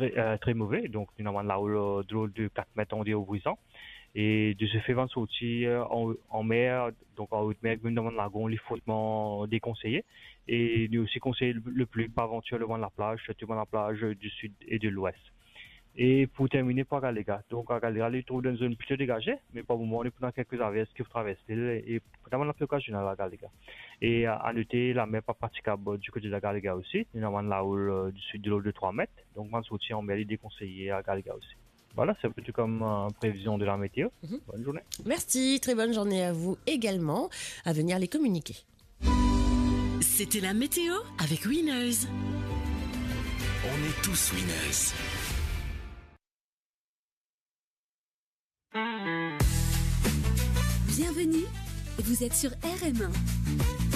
très mauvais. Donc, nous avons là de l'eau de 4 mètres on dit au brisant. Et de ce fait, vent sortir en mer, donc en haute mer, même dans le lagon, il est fortement déconseillé. Et nous aussi conseillé le plus pas aventure le vent de la plage, surtout dans la plage du sud et de l'ouest. Et pour terminer par Galega. Donc, à Galega, il trouve dans une zone plutôt dégagée, mais pour le moment, on est dans quelques averses qui traversent et vraiment la plus occasionnelle à Galega. Et à noter, la mer pas praticable du côté de la Galega aussi. Nous avons là du sud de l'eau de 3 mètres. Donc, vent sortir en mer, il est déconseillé à Galega aussi. Voilà, c'est un peu tout comme prévision de la météo. Bonne journée. Merci, très bonne journée à vous également. À venir les communiquer. C'était la météo avec Winners. On est tous winners. Bienvenue, vous êtes sur RM1.